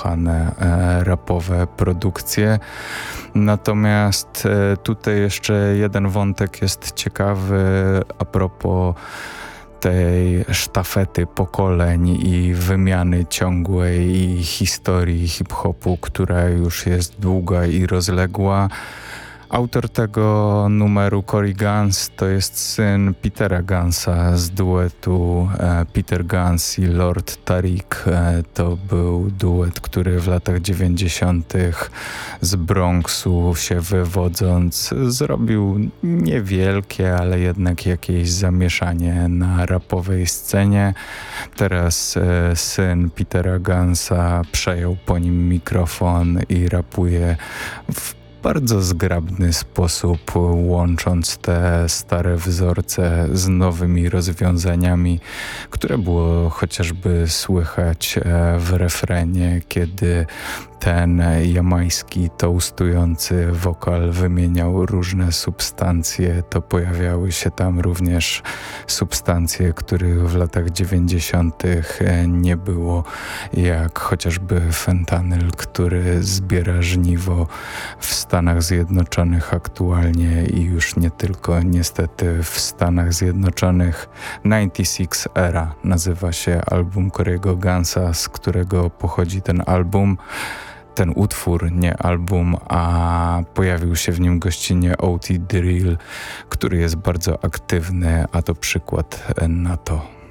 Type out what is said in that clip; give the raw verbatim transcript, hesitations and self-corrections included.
kochane e, rapowe produkcje. Natomiast e, tutaj jeszcze jeden wątek jest ciekawy a propos tej sztafety pokoleń i wymiany ciągłej i historii hip-hopu, która już jest długa i rozległa. Autor tego numeru, Cory Gunz, to jest syn Petera Gunza z duetu e, Peter Gunz i Lord Tariq. E, to był duet, który w latach dziewięćdziesiątych z Bronxu się wywodząc zrobił niewielkie, ale jednak jakieś zamieszanie na rapowej scenie. Teraz e, syn Petera Gunza przejął po nim mikrofon i rapuje w bardzo zgrabny sposób, łącząc te stare wzorce z nowymi rozwiązaniami, które było chociażby słychać w refrenie, kiedy ten jamański toastujący wokal wymieniał różne substancje, to pojawiały się tam również substancje, których w latach dziewięćdziesiątych nie było, jak chociażby fentanyl, który zbiera żniwo w Stanach Zjednoczonych aktualnie i już nie tylko niestety w Stanach Zjednoczonych. dziewięćdziesiąt sześć Era nazywa się album Cory'ego Gunza, z którego pochodzi ten album. Ten utwór, nie album, a pojawił się w nim gościnnie O T Drill, który jest bardzo aktywny, a to przykład na to.